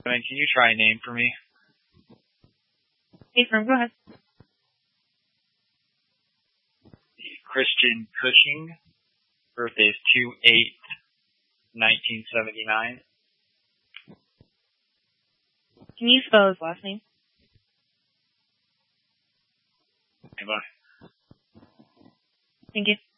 Can you try a name for me? Hey, firm, go ahead. Christian Cushing. Birthday is 2/8/1979. Can you spell his last name? Goodbye. Thank you.